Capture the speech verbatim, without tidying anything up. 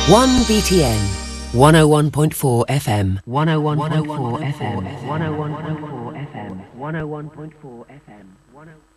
one B T N, one oh one point four F M, one oh one point four F M, one oh one point four F M, one oh one point four F M, one oh